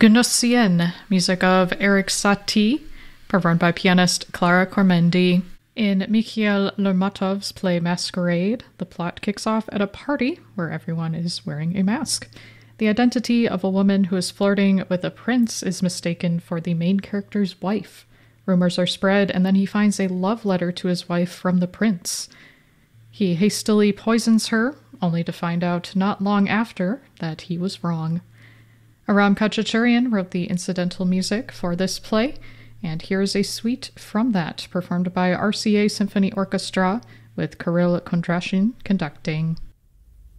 Gnossienne, music of Eric Satie, performed by pianist Clara Cormendi. In Mikhail Lermontov's play Masquerade, the plot kicks off at a party where everyone is wearing a mask. The identity of a woman who is flirting with a prince is mistaken for the main character's wife. Rumors are spread, and then he finds a love letter to his wife from the prince. He hastily poisons her, only to find out not long after that he was wrong. Aram Khachaturian wrote the incidental music for this play, and here's a suite from that, performed by RCA Symphony Orchestra, with Kirill Kondrashin conducting.